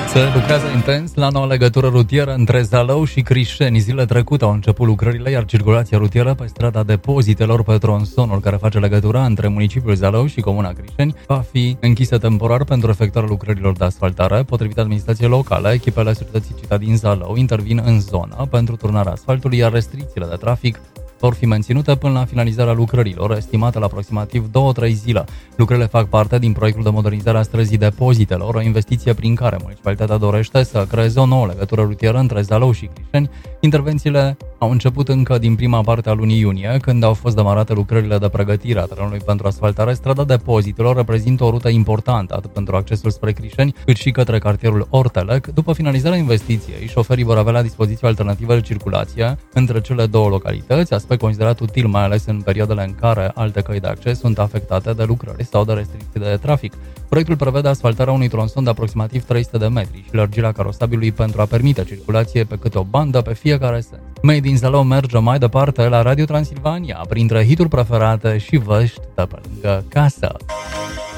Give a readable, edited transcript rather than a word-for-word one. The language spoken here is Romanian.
Se lucrează intens la noua legătură rutieră între Zalău și Crișeni. Zilele trecute au început lucrările, iar circulația rutieră pe strada Depozitelor pe tronsonul care face legătura între municipiul Zalău și comuna Crișeni va fi închisă temporar pentru efectuarea lucrărilor de asfaltare. Potrivit administrației locale, echipele Societății Citadin Zalău intervin în zonă pentru turnarea asfaltului, iar restricțiile de trafic vor fi menținute până la finalizarea lucrărilor, estimată la aproximativ 2-3 zile. Lucrările fac parte din proiectul de modernizare a străzii Depozitelor, o investiție prin care municipalitatea dorește să creeze o nouă legătură rutieră între Zalău și Crișeni. Intervențiile au început încă din prima parte a lunii iunie, când au fost demarate lucrările de pregătire a terenului pentru asfaltare. Strada Depozitelor reprezintă o rută importantă atât pentru accesul spre Crișeni, cât și către cartierul Ortelec. După finalizarea investiției, șoferii vor avea la dispoziție alternative de circulație între cele două localități, aspect considerat util mai ales în perioadele în care alte căi de acces sunt afectate de lucrări sau de restricții de trafic. Proiectul prevede asfaltarea unui tronson de aproximativ 300 de metri și lărgirea carosabilului pentru a permite circulație pe câte o bandă pe fiecare sens. Made in Zalău merge mai departe la Radio Transilvania, printre hituri preferate și văști de pe lângă casă.